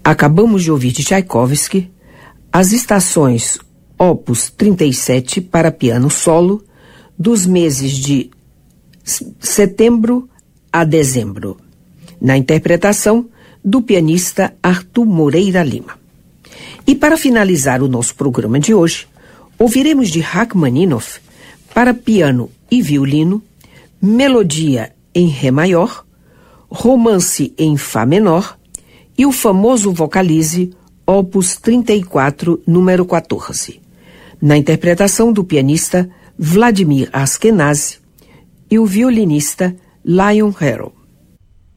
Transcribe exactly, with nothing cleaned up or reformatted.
Acabamos de ouvir de Tchaikovsky as estações Opus trinta e sete para piano solo dos meses de setembro a dezembro, na interpretação do pianista Arthur Moreira Lima. E para finalizar o nosso programa de hoje, ouviremos de Rachmaninoff para piano e violino, melodia em Ré maior, romance em Fá menor e o famoso vocalize Opus trinta e quatro, número quatorze, na interpretação do pianista Vladimir Ashkenazy e o violinista Lion Hero.